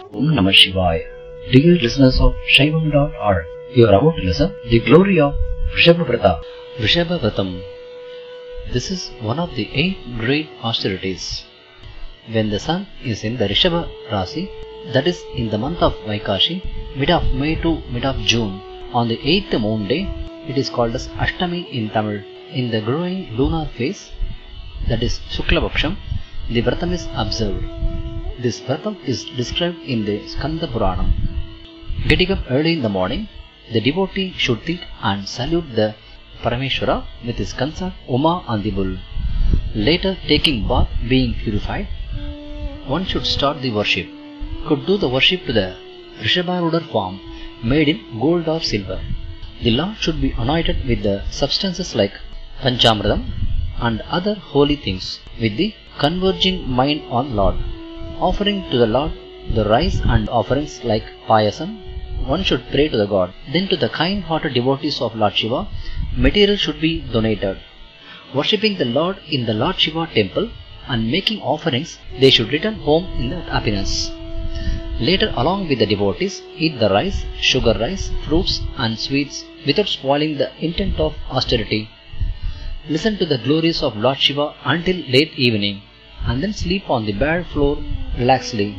Om Namah Shivaya. Dear listeners of Shaivam.org, you are about to listen the glory of Vrishabha Vrata. Vrishabha Vratam. This is one of the 8 great austerities. When the sun is in the Rishabha Rasi, that is in the month of Vaikashi, mid of May to mid of June, on the 8th moon day, it is called as Ashtami in Tamil. In the growing lunar phase, that is Shukla Paksham, the Vratam is observed. This Vratam is described in the Skanda Puranam. Getting up early in the morning, the devotee should think and salute the Parameshwara with his consort Uma and the bull. Later, taking bath, being purified, one should start the worship. Could do the worship to the Rishabharudar form made in gold or silver. The Lord should be anointed with the substances like Panchamridam and other holy things, with the converging mind on Lord. Offering to the Lord the rice and offerings like Payasam, one should pray to the God. Then to the kind-hearted devotees of Lord Shiva, material should be donated. Worshipping the Lord in the Lord Shiva temple and making offerings, they should return home in that happiness. Later, along with the devotees, eat the rice, sugar rice, fruits and sweets without spoiling the intent of austerity. Listen to the glories of Lord Shiva until late evening, and then sleep on the bare floor relaxedly.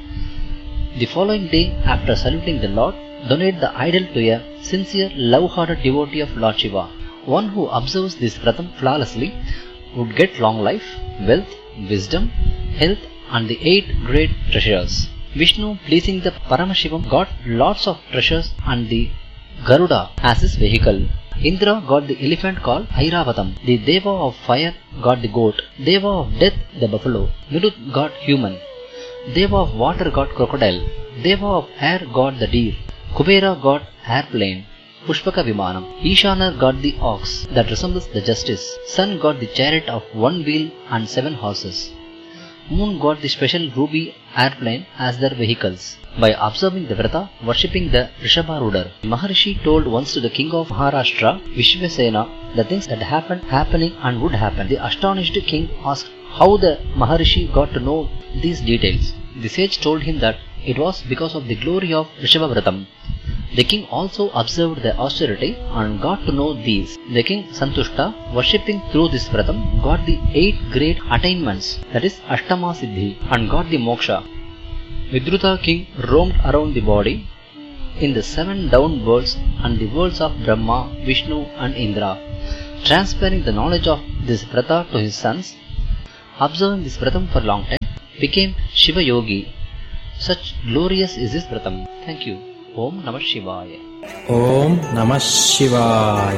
The following day, after saluting the Lord, donate the idol to a sincere, love-hearted devotee of Lord Shiva. One who observes this Vratam flawlessly would get long life, wealth, wisdom, health and the 8 great treasures. Vishnu, pleasing the Paramashivam, got lots of treasures and the Garuda as his vehicle. Indra got the elephant called Airavatam. The Deva of fire got the goat. Deva of death the buffalo. Nirud got human. Deva of water got crocodile. Deva of air got the deer. Kubera got airplane. Pushpaka Vimanam. Ishanar got the ox that resembles the justice. Sun got the chariot of 1 wheel and 7 horses. Moon got the special ruby airplane as their vehicles. By observing the Vrata, worshipping the Rishabharudar, Maharishi told once to the king of Maharashtra, Vishvasena, the things that happening and would happen. The astonished king asked how the Maharishi got to know these details. The sage told him that it was because of the glory of Rishabha Vratam. The king also observed the austerity and got to know these. The king Santushta, worshipping through this Vratam, got the 8 great attainments, that is Ashtama Siddhi, and got the moksha. Vidruta king roamed around the body in the 7 down worlds and the worlds of Brahma, Vishnu and Indra, transferring the knowledge of this Vrata to his sons. Observing this Vratam for a long time, became Shiva Yogi. Such glorious is this Vratam. Thank you. Om Namah Shivaya. Om Namah Shivaya.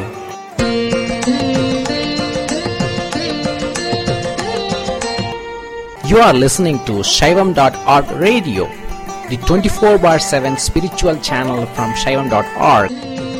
You are listening to Shaivam.org radio, the 24/7 spiritual channel from Shaivam.org.